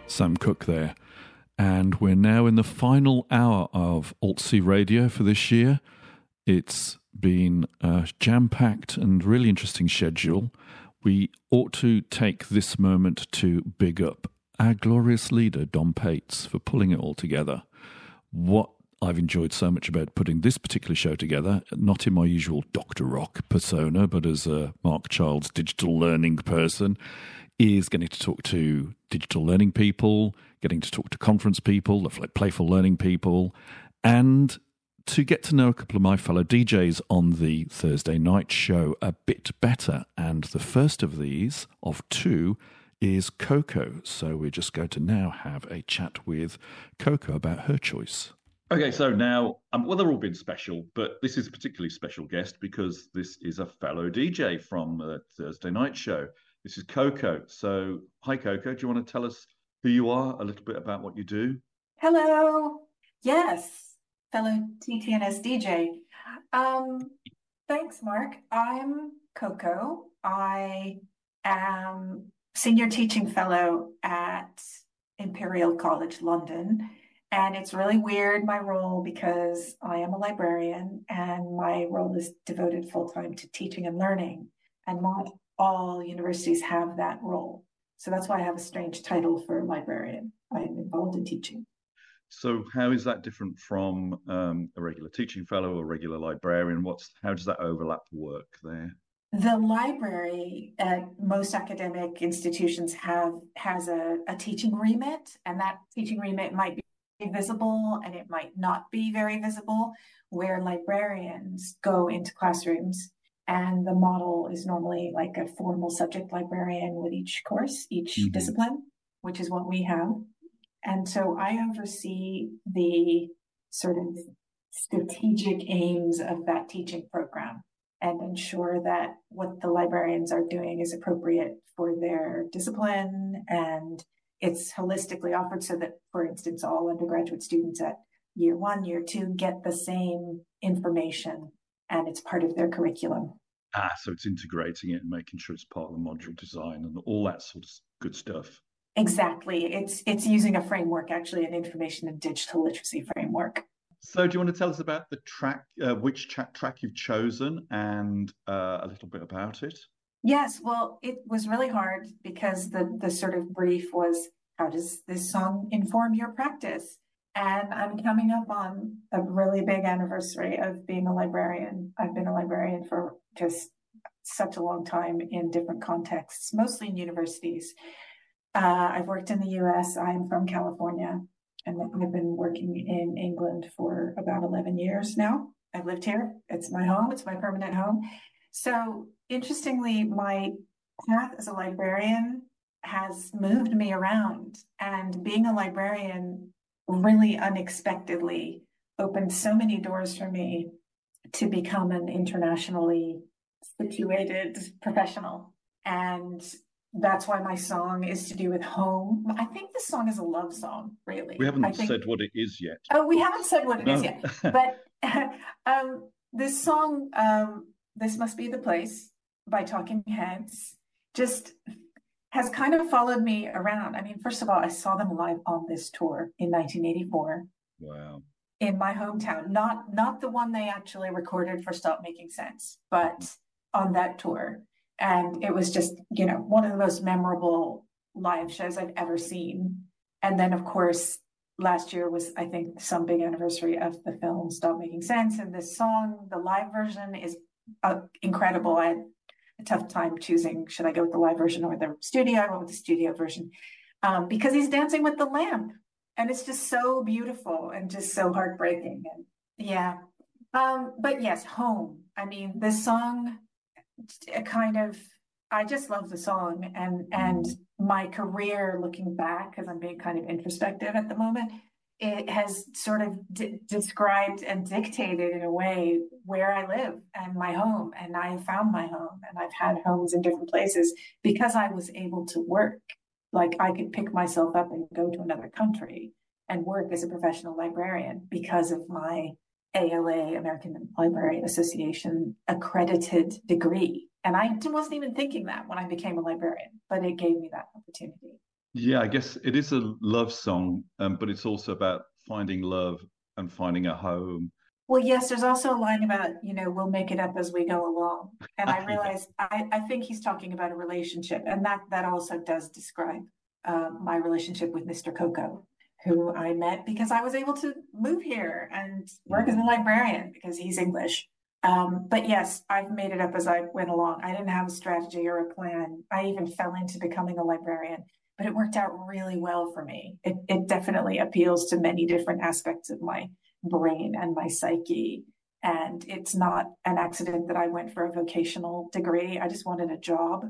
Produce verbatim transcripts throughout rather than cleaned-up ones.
Sam Cooke there. And we're now in the final hour of Alt C Radio for this year. It's been a jam-packed and really interesting schedule. We ought to take this moment to big up our glorious leader, Dom Pates, for pulling it all together. What I've enjoyed so much about putting this particular show together, not in my usual Doctor Rock persona, but as a Mark Childs digital learning person, is getting to talk to digital learning people, getting to talk to conference people, the playful learning people, and to get to know a couple of my fellow D Js on the Thursday night show a bit better. And the first of these, of two, is Coco. So we're just going to now have a chat with Coco about her choice. Okay, so now, um, well, they've all been special, but this is a particularly special guest because this is a fellow D J from the Thursday night show. This is Coco. So, hi, Coco. Do you want to tell us who you are, a little bit about what you do? Hello. Yes, fellow T T N S D J. Um, thanks, Mark. I'm Coco. I am Senior Teaching Fellow at Imperial College London. And it's really weird, my role, because I am a librarian and my role is devoted full-time to teaching and learning. And not all universities have that role. So that's why I have a strange title for librarian. I'm involved in teaching. So how is that different from um, a regular teaching fellow or regular librarian? What's how does that overlap work there? The library at most academic institutions have has a, a teaching remit, and that teaching remit might be visible and it might not be very visible, where librarians go into classrooms. And the model is normally like a formal subject librarian with each course, each mm-hmm. discipline, which is what we have. And so I oversee the sort of strategic aims of that teaching program and ensure that what the librarians are doing is appropriate for their discipline, and it's holistically offered so that, for instance, all undergraduate students at year one, year two get the same information and it's part of their curriculum. Ah, so it's integrating it and making sure it's part of the module design and all that sort of good stuff. Exactly. It's it's using a framework, actually, an information and digital literacy framework. So do you want to tell us about the track, uh, which track, track you've chosen and uh, a little bit about it? Yes, well, it was really hard because the, the sort of brief was, how does this song inform your practice? And I'm coming up on a really big anniversary of being a librarian. I've been a librarian for just such a long time in different contexts, mostly in universities. Uh, I've worked in the U S. I'm from California, and I've been working in England for about eleven years now. I've lived here. It's my home. It's my permanent home. So interestingly, my path as a librarian has moved me around, and being a librarian really unexpectedly opened so many doors for me to become an internationally situated professional. And that's why my song is to do with home. I think the song is a love song, really. We haven't I think, said what it is yet. Oh, we haven't said what it no. is yet. But um, this song, um, This Must Be the Place by Talking Heads, just has kind of followed me around. I mean, first of all, I saw them live on this tour in nineteen eighty-four. Wow. In my hometown, not not the one they actually recorded for Stop Making Sense, but on that tour. And it was just, you know, one of the most memorable live shows I've ever seen. And then, of course, last year was, I think, some big anniversary of the film Stop Making Sense. And this song, the live version, is uh, incredible. I had a tough time choosing, should I go with the live version or the studio? I went with the studio version um, because he's dancing with the lamp. And it's just so beautiful and just so heartbreaking. And yeah. Um, but yes, home. I mean, this song, it kind of, I just love the song. And, and my career looking back, because I'm being kind of introspective at the moment, it has sort of d- described and dictated in a way where I live and my home. And I found my home, and I've had homes in different places because I was able to work. Like I could pick myself up and go to another country and work as a professional librarian because of my A L A, American Library Association, accredited degree. And I wasn't even thinking that when I became a librarian, but it gave me that opportunity. Yeah, I guess it is a love song, um, but it's also about finding love and finding a home. Well, yes, there's also a line about, you know, we'll make it up as we go along. And I Yeah. realized I, I think he's talking about a relationship. And that that also does describe uh, my relationship with mister Coco, who I met because I was able to move here and work as a Mm. librarian because he's English. Um, but yes, I've made it up as I went along. I didn't have a strategy or a plan. I even fell into becoming a librarian, but it worked out really well for me. It, it definitely appeals to many different aspects of my brain and my psyche. And it's not an accident that I went for a vocational degree. I just wanted a job.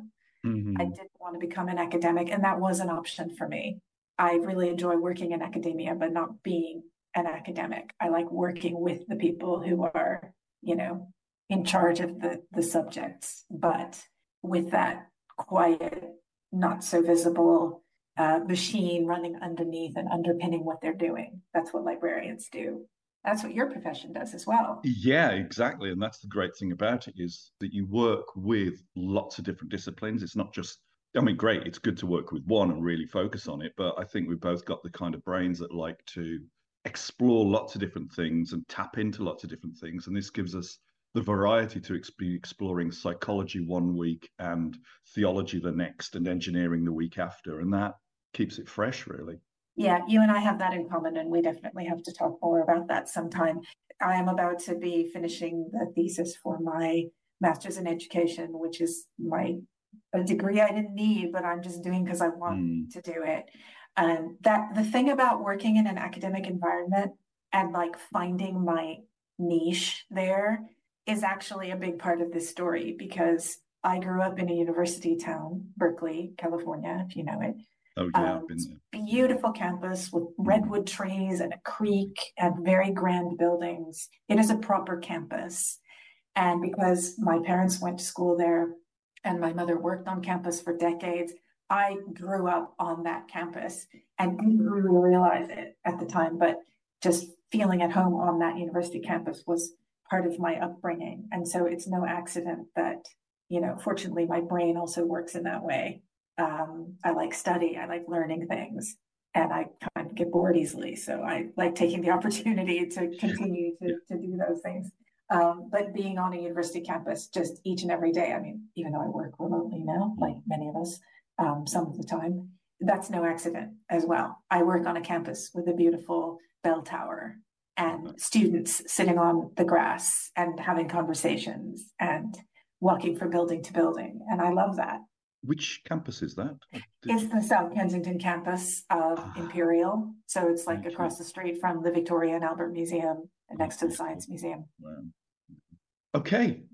I Mhm. didn't want to become an academic, and that was an option for me. I really enjoy working in academia, but not being an academic. I like working with the people who are, you know, in charge of the, the subjects, but with that quiet, not so visible uh, machine running underneath and underpinning what they're doing. That's what librarians do. That's what your profession does as well. Yeah, exactly. And that's the great thing about it is that you work with lots of different disciplines. It's not just, I mean, great, it's good to work with one and really focus on it. But I think we've both got the kind of brains that like to explore lots of different things and tap into lots of different things. And this gives us the variety to be exploring psychology one week and theology the next and engineering the week after. And that keeps it fresh, really. Yeah, you and I have that in common, and we definitely have to talk more about that sometime. I am about to be finishing the thesis for my master's in education, which is my a degree I didn't need, but I'm just doing because I want Mm. to do it. And that the thing about working in an academic environment and like finding my niche there is actually a big part of this story because I grew up in a university town, Berkeley, California, if you know it. Oh, yeah, I've Um, been it's there. a Yeah. beautiful campus with Mm. redwood trees and a creek and very grand buildings. It is a proper campus. And because my parents went to school there and my mother worked on campus for decades, I grew up on that campus and didn't really realize it at the time, but just feeling at home on that university campus was part of my upbringing. And so it's no accident that, you know, fortunately, my brain also works in that way. Um, I like study, I like learning things, and I kind of get bored easily. So I like taking the opportunity to continue to, Yeah. to do those things. Um, but being on a university campus just each and every day, I mean, even though I work remotely now, like Mm. many of us, um, some of the time, that's no accident as well. I work on a campus with a beautiful bell tower and students sitting on the grass and having conversations and walking from building to building. And I love that. Which campus is that? Did It's you? the South Kensington campus of Ah, Imperial. So it's like okay. across the street from the Victoria and Albert Museum and Oh, next to the beautiful. Science Museum. Wow. Okay.